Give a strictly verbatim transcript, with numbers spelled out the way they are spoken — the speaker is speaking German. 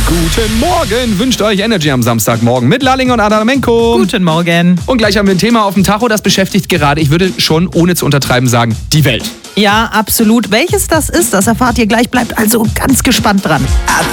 Guten Morgen, wünscht euch Energy am Samstagmorgen mit Lalling und Adamenko. Guten Morgen. Und gleich haben wir ein Thema auf dem Tacho, das beschäftigt gerade, ich würde schon ohne zu untertreiben sagen, die Welt. Ja, absolut. Welches das ist, das erfahrt ihr gleich. Bleibt also ganz gespannt dran.